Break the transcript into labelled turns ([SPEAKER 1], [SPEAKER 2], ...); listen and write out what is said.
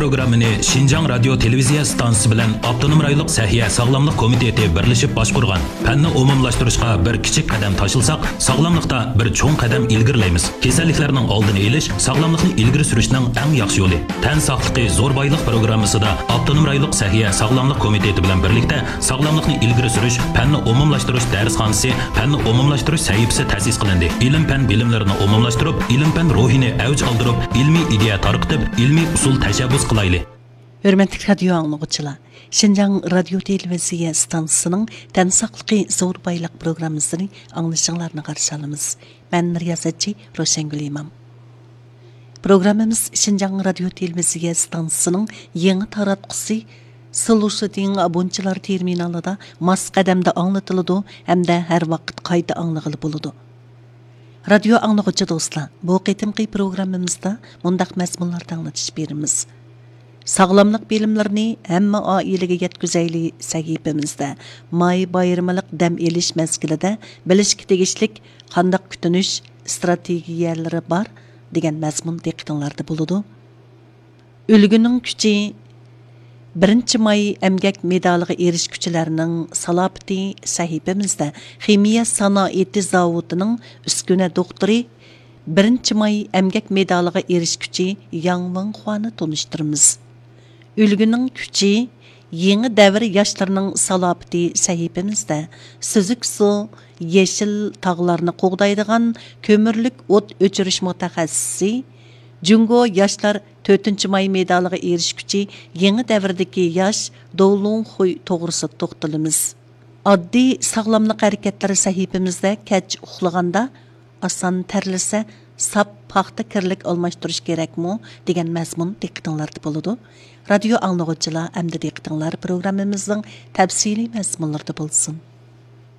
[SPEAKER 1] Programını Şinjan Radyo Televiziya Stansiyasi bilan Avtonom rayonluq Sahiya Sağlamlıq Komiteti birleşip başqurgan. Fənni umumlaştırışqa bir kichik qadam taşılsaq, sağlamlıqda bir cho'ng qadam ilgirlaymiz. Kasalliklarning oldini olish, sağlamlıqni ilgiri surishning eng yaxshi yo'li. Tan saqligi zo'r boyliq programmasida Avtonom rayonluq Sahiya Sağlamlıq Komiteti bilan birlikda sağlamlıqni ilgiri surish, fənni umumlashtirish darsxonasi, fənni umumlashtirish sahifasi ta'sis qilindi. Ilm-fan bilimlarini umumlashtirib, ilm-fan ruhini avj oldirib, ilmiy ideya tarqitib, ilmiy usul tashabbus qilayli.
[SPEAKER 2] Hörmətli radio anlıqçılar, Şinjan Radio Televiziya stansiyasının tən saqlıqı zo'r boyliq programmasını anglışınlarını qarşı alımız. Mən riyazatçı Roşengül İmam. Programımız Şinjan Radio Televiziya stansiyasının yeni taratqusi Solusining abonchilar terminalida mas qadamda anlatılıdı, hem de her vaqt qayta anlıqılı buludu. Radio anlıqçı dostlar, bu qitimqi programımızda mundaq məzmunlarda anlatış berimiz. Sağlamlıq bilimlerini hamma oilaga yetkazayli sahifamizda may bayramlik dam elish mezgilida bilishga tegishlik qandaq kutinish strategiyalari bor degan mazmun diqqatinglarda bo'ladi. Ulguning kuchi 1 may emgak medaliga erishguchilarning salobati sahifamizda ximiya sanoati zavodining uskuna doktori 1 may emgak medaliga erishguchi Yang Wangxuani tanishtiramiz. Ülgünün küçü, yeni devir yaşlarının salabiti sahifimizde Süzük su, yeşil tağlarını qoğdaydıgan kömürlük ot öçürüş mutaxassisi, Jungo yaşlar 4 may medalıga erişküçü yeni devirdeki yaş Dowlun Huy toğrusu toxtalımız. Addi sağlamlık hareketleri sahifimizde keç uxlaganda asan terlise sap paxta kirlik almashtirish kerakmi degan mazmun diqqatinglarda bo'ladi. Radio anlıqçılar, əmdə diqqatinglar programımızın təfsili məzmunlarda bolsun.